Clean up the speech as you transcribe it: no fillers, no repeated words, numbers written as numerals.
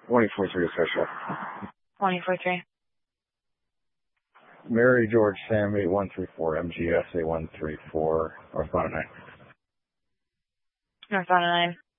243 official. 243. Mary George Sam 8134 MGS 8134 Northbound 9. Northbound 9.